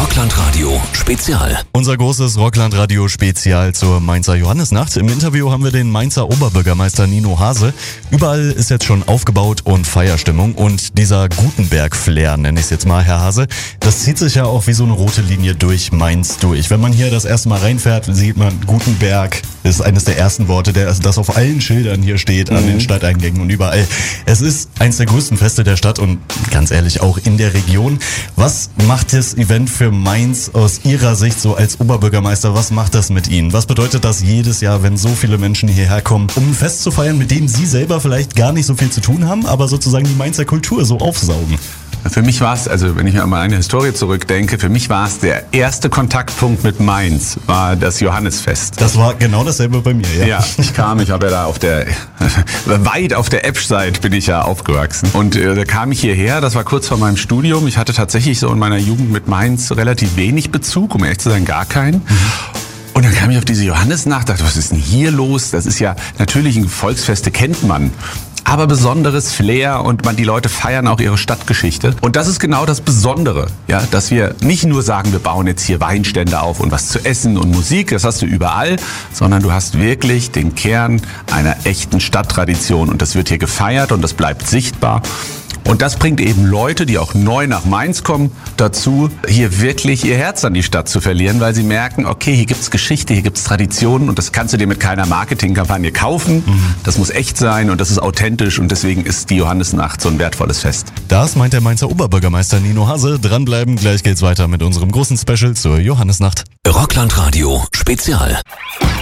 Rockland-Radio Spezial. Unser großes Rockland-Radio Spezial zur Mainzer Johannisnacht. Im Interview haben wir den Mainzer Oberbürgermeister Nino Hase. Überall ist jetzt schon aufgebaut und Feierstimmung. Und dieser Gutenberg-Flair, nenne ich es jetzt mal, Herr Hase, das zieht sich ja auch wie so eine rote Linie durch Mainz durch. Wenn man hier das erste Mal reinfährt, sieht man Gutenberg. Das ist eines der ersten Worte, das auf allen Schildern hier steht, an den Stadteingängen und überall. Es ist eines der größten Feste der Stadt und ganz ehrlich auch in der Region. Was macht das Event für Mainz aus Ihrer Sicht so als Oberbürgermeister? Was macht das mit Ihnen? Was bedeutet das jedes Jahr, wenn so viele Menschen hierher kommen, um ein Fest zu feiern, mit dem Sie selber vielleicht gar nicht so viel zu tun haben, aber sozusagen die Mainzer Kultur so aufsaugen? Für mich war es, also wenn ich an meine Historie zurückdenke, für mich war es der erste Kontaktpunkt mit Mainz, war das Johannisfest. Das war genau dasselbe bei mir, ja. Ja, ich habe ja da weit auf der Eppsch-Seite bin ich ja aufgewachsen. Und da kam ich hierher, das war kurz vor meinem Studium. Ich hatte tatsächlich so in meiner Jugend mit Mainz relativ wenig Bezug, um ehrlich zu sein, gar keinen. Und dann kam ich auf diese Johannisnacht, dachte, was ist denn hier los? Das ist ja natürlich ein Volksfeste, kennt man. Aber besonderes Flair und die Leute feiern auch ihre Stadtgeschichte. Und das ist genau das Besondere, ja, dass wir nicht nur sagen, wir bauen jetzt hier Weinstände auf und was zu essen und Musik, das hast du überall, sondern du hast wirklich den Kern einer echten Stadttradition und das wird hier gefeiert und das bleibt sichtbar. Und das bringt eben Leute, die auch neu nach Mainz kommen, dazu, hier wirklich ihr Herz an die Stadt zu verlieren, weil sie merken, okay, hier gibt's Geschichte, hier gibt's Traditionen und das kannst du dir mit keiner Marketingkampagne kaufen. Das muss echt sein und das ist authentisch und deswegen ist die Johannisnacht so ein wertvolles Fest. Das meint der Mainzer Oberbürgermeister Nino Hase. Dranbleiben, gleich geht's weiter mit unserem großen Special zur Johannisnacht. Rockland-Radio Spezial.